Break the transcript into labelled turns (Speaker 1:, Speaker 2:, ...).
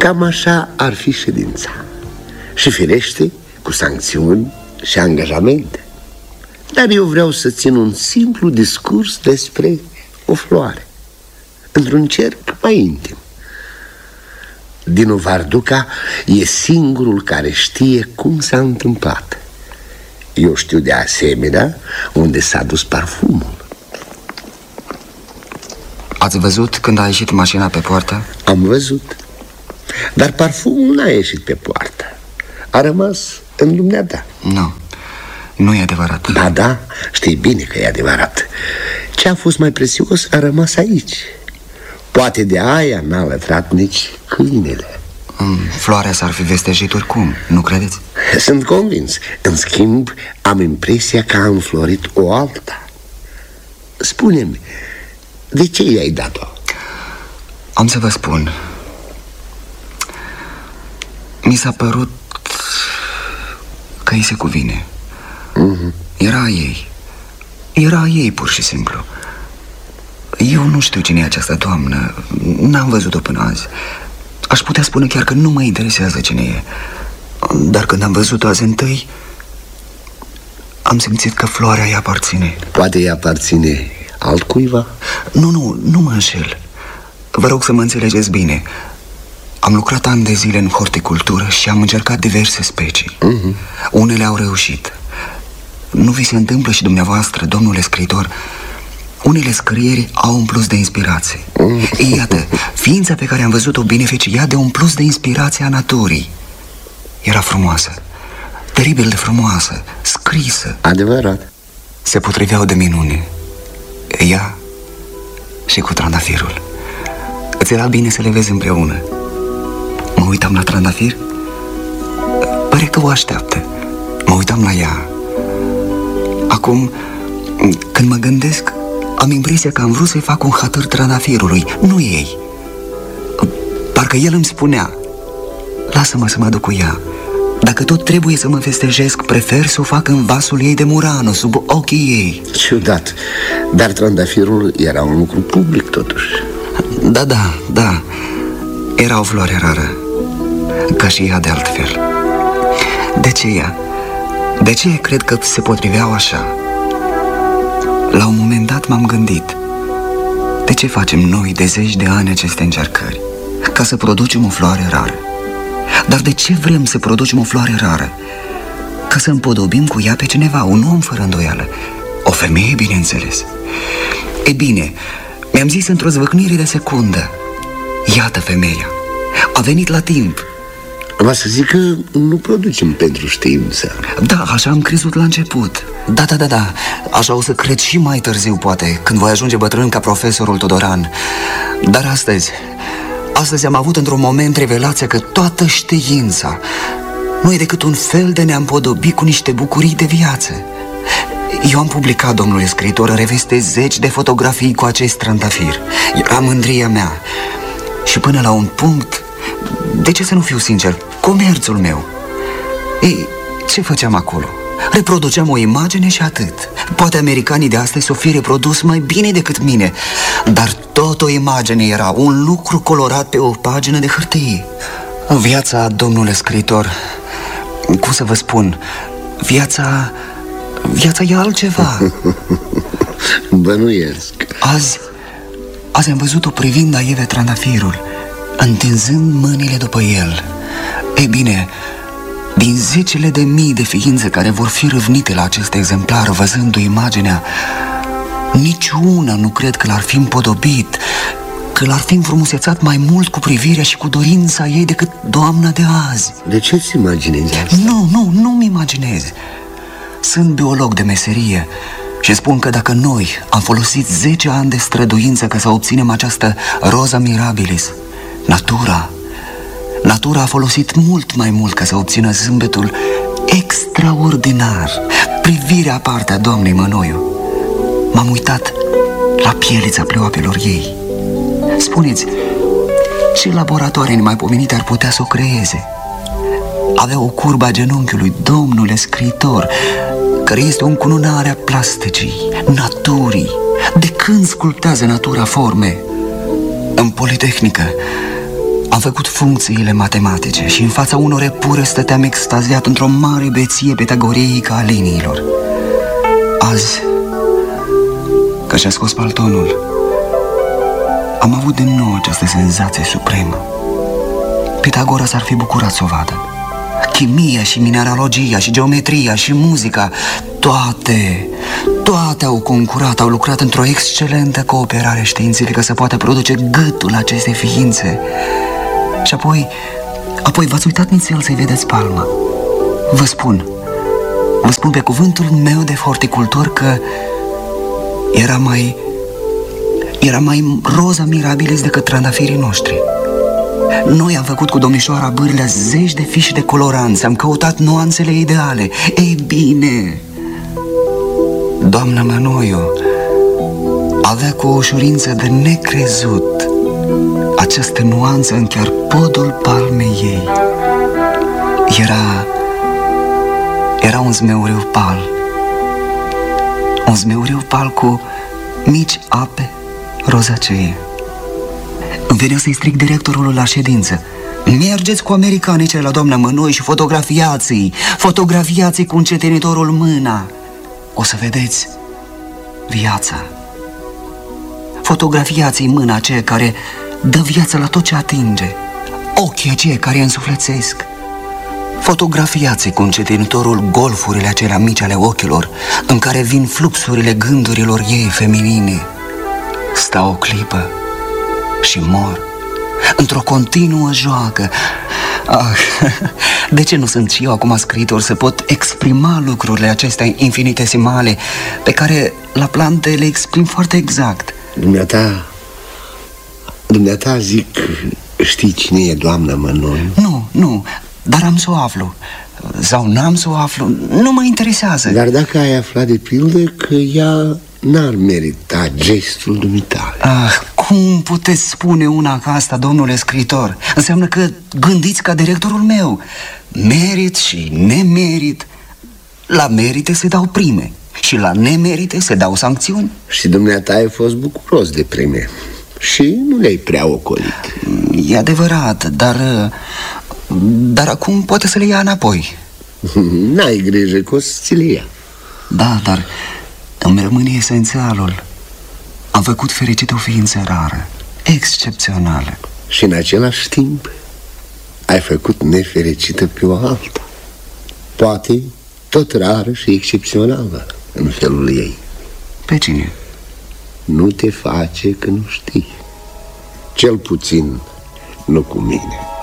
Speaker 1: Cam așa ar fi ședința. Și firește, cu sancțiuni și angajamente. Dar eu vreau să țin un simplu discurs despre o floare, într-un cerc mai intim. Dinu Varduca e singurul care știe cum s-a întâmplat. Eu știu de asemenea unde s-a dus parfumul.
Speaker 2: Ați văzut când a ieșit mașina pe poartă?
Speaker 1: Am văzut. Dar parfumul n-a ieșit pe poartă. A rămas în dumneata.
Speaker 2: Nu, nu e adevărat.
Speaker 1: Ba da, știi bine că e adevărat. Ce a fost mai prețios a rămas aici. Poate de aia n-a lătrat nici câinele.
Speaker 2: Floarea s-ar fi vestejit oricum, nu credeți?
Speaker 1: Sunt convins. În schimb, am impresia că a înflorit o alta. Spune-mi, de ce i-ai dat-o?
Speaker 2: Am să vă spun. Mi s-a părut că îi se cuvine. Era a ei. Era a ei, pur și simplu. Eu nu știu cine e această doamnă. N-am văzut-o până azi. Aș putea spune chiar că nu mă interesează cine e. Dar când am văzut-o azi întâi, am simțit că floarea îi aparține.
Speaker 1: Poate îi aparține altcuiva?
Speaker 2: Nu mă înșel. Vă rog să mă înțelegeți bine. Am lucrat ani de zile în horticultură și am încercat diverse specii. Unele au reușit. Nu vi se întâmplă și dumneavoastră, domnule scriitor? Unele scrieri au un plus de inspirație. Iată, ființa pe care am văzut-o beneficia de un plus de inspirație a naturii. Era frumoasă, teribil de frumoasă, scrisă.
Speaker 1: Adevărat.
Speaker 2: Se potriveau de minune. Ea și cu trandafirul. Îți era bine să le vezi împreună. Mă uitam la trandafir. Pare că o așteaptă. Mă uitam la ea. Acum, când mă gândesc, am impresia că am vrut să-i fac un hatăr trandafirului, nu ei. Parcă el îmi spunea: lasă-mă să mă duc cu ea. Dacă tot trebuie să mă festejesc, prefer să o fac în vasul ei de Murano, sub ochii ei.
Speaker 1: Ciudat, dar trandafirul era un lucru public totuși. Da, era o floare rară, ca și ea de altfel. De ce ea? De ce cred că se potriveau așa? La un moment dat m-am gândit: de ce facem noi de zeci de ani aceste încercări? Ca să producem o floare rară. Dar de ce vrem să producem o floare rară? Ca să împodobim cu ea pe cineva, un om fără îndoială. O femeie, bineînțeles. E bine, mi-am zis într-o zvâcnire de secundă: iată femeia, a venit la timp. Va să zic că nu producem pentru știință.
Speaker 2: Da, așa am crezut la început. Da, așa o să cred și mai târziu, poate, când voi ajunge bătrân ca profesorul Todoran. Dar astăzi am avut într-un moment revelația că toată știința nu e decât un fel de ne-a împodobit cu niște bucurii de viață. Eu am publicat, domnule scriitor, în reviste zeci de fotografii cu acest trandafir. Era mândria mea. Și până la un punct, de ce să nu fiu sincer, comerțul meu. Ei, ce făceam acolo? Reproduceam o imagine și atât. Poate americanii de astăzi s-o fi reprodus mai bine decât mine, dar tot o imagine era, un lucru colorat pe o pagină de hârtie. Viața, domnule scriitor, cum să vă spun, viața e altceva.
Speaker 1: Bănuiesc.
Speaker 2: Azi am văzut-o privind aieve trandafirul, întinzând mâinile după el. Ei bine, din zecile de mii de ființe care vor fi râvnite la acest exemplar, văzându-i imaginea, niciuna nu cred că l-ar fi împodobit, că l-ar fi înfrumusețat mai mult cu privirea și cu dorința ei decât doamna de azi.
Speaker 1: De ce ți imaginezi asta?
Speaker 2: Nu-mi imaginez. Sunt biolog de meserie și spun că dacă noi am folosit 10 ani de străduință ca să obținem această rosa mirabilis, Natura a folosit mult mai mult ca să obțină zâmbetul extraordinar, privirea aparte a doamnei Mănoiu. M-am uitat la pielița pleoapelor ei. Spuneți, ce laboratoare nemaipomenite ar putea să o creeze? Avea o curbă a genunchiului, domnule scriitor, care este o încununare a plasticii, naturii. De când sculptează natura forme? În Politehnică Am făcut funcțiile matematice și în fața unor epure stăteam extaziat într-o mare beție pitagoreică a liniilor. Azi, că și-a scos paltonul, am avut din nou această senzație supremă. Pitagora s-ar fi bucurat să o vadă. Chimia și mineralogia și geometria și muzica, toate au concurat, au lucrat într-o excelentă cooperare științifică să poată produce gâtul acestei ființe. Și apoi v-ați uitat nițel să-i vedeți palma. Vă spun pe cuvântul meu de horticultor că era mai roza mirabilis decât trandafirii noștri. Noi am făcut cu domnișoara Bârlea zeci de fișe de coloranți, am căutat nuanțele ideale. Ei bine, doamna Mănoiu avea cu o ușurință de necrezut această nuanță în chiar podul palmei ei. Era un zmeuriu pal. Un zmeuriu pal cu mici ape rozacee. Îmi venea să-i stric directorul la ședință: mergeți cu americanicele la doamna Mănoi și fotografiați cu încetinitorul mâna. O să vedeți viața. Fotografiați mâna aceea care dă viață la tot ce atinge, ochii aceia care însuflețesc. Fotografiați cu încetinitorul golfurile acelea mici ale ochilor, în care vin fluxurile gândurilor ei feminine. Stau o clipă și mor într-o continuă joacă. De ce nu sunt și eu acum scriitor să pot exprima lucrurile acestea infinitesimale pe care la plante le exprim foarte exact?
Speaker 3: Dumneata zic, știi cine e doamna Mănoi?
Speaker 2: Nu, dar am să o aflu. Sau n-am să o aflu, nu mă interesează.
Speaker 3: Dar dacă ai aflat de pildă că ea n-ar merita gestul dumitale?
Speaker 2: Cum puteți spune una ca asta, domnule scriitor? Înseamnă că gândiți ca directorul meu. Merit și nemerit. La merite se dau prime și la nemerite se dau sancțiuni.
Speaker 3: Și dumneata ai fost bucuros de prime și nu le-ai prea ocolit.
Speaker 2: E adevărat, dar acum poate să le ia înapoi.
Speaker 3: N-ai grijă că o să ți le ia.
Speaker 2: Da, dar îmi rămâne esențialul. Am făcut fericită o ființă rară, excepțională.
Speaker 3: Și în același timp ai făcut nefericită pe o alta, poate tot rară și excepțională în felul ei.
Speaker 2: Pe cine?
Speaker 3: Nu te face că nu știi. Cel puțin nu cu mine.